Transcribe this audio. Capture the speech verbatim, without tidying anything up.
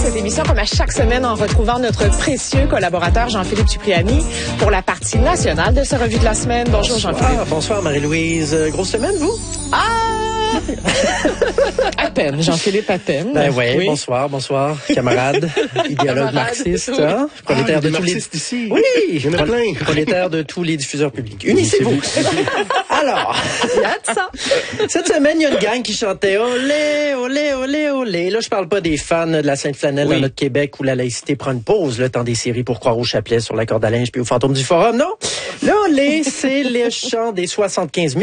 cette émission comme à chaque semaine en retrouvant notre précieux collaborateur Jean-Philippe Cipriani pour la partie nationale de sa revue de la semaine. Bonjour bonsoir, Jean-Philippe. Bonsoir Marie-Louise. Grosse semaine, vous? Ah! À peine, Jean-Philippe, à peine. Ben ouais, oui, bonsoir, bonsoir, camarades, idéologues marxistes, oui. hein? Prolétaires ah, de tous les... ici. Oui, il y en a plein. Prolétaires de tous les diffuseurs publics. Unissez-vous. Alors, il y a de ça. Cette semaine, il y a une gang qui chantait olé, olé, olé, olé. Là, je parle pas des fans de la Sainte-Flanelle oui. dans notre Québec où la laïcité prend une pause, le temps des séries pour croire au chapelet sur la corde à linge puis au fantôme du forum. Non, là, olé, c'est le chant des soixante-quinze mille